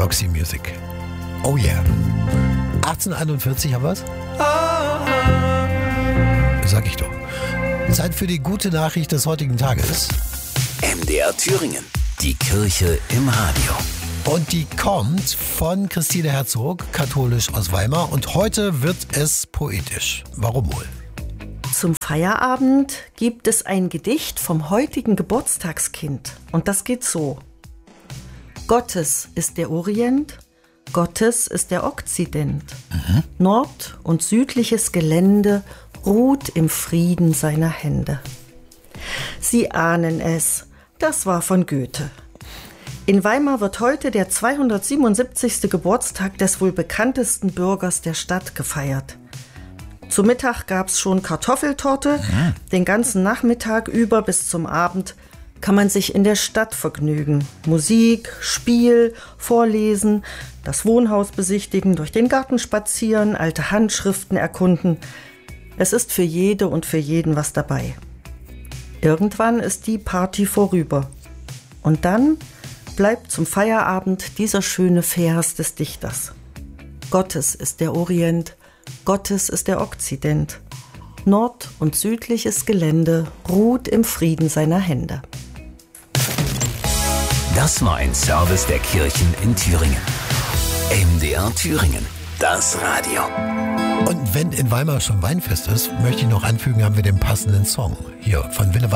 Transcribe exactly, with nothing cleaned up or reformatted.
Roxy Music. Oh yeah. achtzehnhunderteinundvierzig haben wir's? Sag ich doch. Zeit für die gute Nachricht des heutigen Tages. M D R Thüringen. Die Kirche im Radio. Und die kommt von Christine Herzog, katholisch aus Weimar. Und heute wird es poetisch. Warum wohl? Zum Feierabend gibt es ein Gedicht vom heutigen Geburtstagskind. Und das geht so. Gottes ist der Orient, Gottes ist der Okzident. Mhm. Nord- und südliches Gelände ruht im Frieden seiner Hände. Sie ahnen es, das war von Goethe. In Weimar wird heute der zweihundertsiebenundsiebzigste Geburtstag des wohl bekanntesten Bürgers der Stadt gefeiert. Zu Mittag gab's schon Kartoffeltorte, mhm. Den ganzen Nachmittag über bis zum Abend kann man sich in der Stadt vergnügen. Musik, Spiel, Vorlesen, das Wohnhaus besichtigen, durch den Garten spazieren, alte Handschriften erkunden. Es ist für jede und für jeden was dabei. Irgendwann ist die Party vorüber. Und dann bleibt zum Feierabend dieser schöne Vers des Dichters. Gottes ist der Orient, Gottes ist der Okzident. Nord- und südliches Gelände ruht im Frieden seiner Hände. Das war ein Service der Kirchen in Thüringen. M D R Thüringen, das Radio. Und wenn in Weimar schon Weinfest ist, möchte ich noch anfügen, haben wir den passenden Song hier von Wille